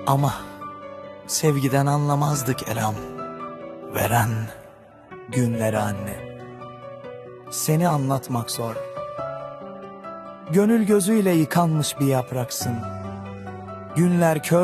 Ama sevgiden anlamazdık Elam. Veren günleri anne. Seni anlatmak zor. Gönül gözüyle yıkanmış bir yapraksın. Günler kör